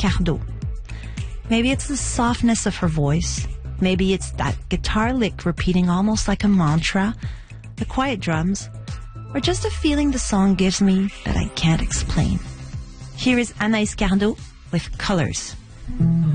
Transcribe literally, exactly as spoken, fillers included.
Cardot. Maybe it's the softness of her voice. Maybe it's that guitar lick repeating almost like a mantra, the quiet drums, or just a feeling the song gives me that I can't explain. Here is Anaïs Cardot with Colors.